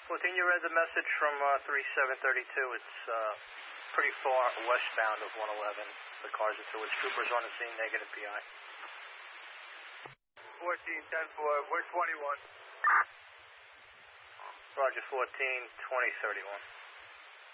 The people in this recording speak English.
14, you read the message from 3732. It's pretty far westbound of 111. The cars are through. Its troopers on the scene, negative PI. 14, 10-4, we're 21. Roger, 14, 2031.